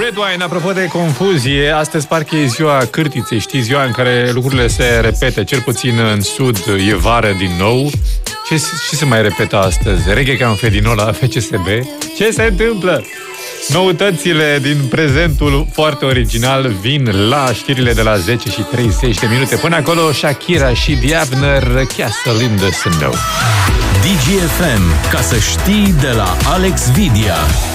Redwine, apropo de confuzie, astăzi parcă e ziua cârtiței, știi, ziua în care lucrurile se repete, cel puțin în sud e vară din nou. Ce se mai repetă astăzi? Reggae ca un fedinol la FCSB? Ce se întâmplă? Noutățile din prezentul foarte original vin la știrile de la 10 și 30 de minute. Până acolo, Shakira și Diabner, Castle in the Snow. DGFM, ca să știi, de la Alex Vidia.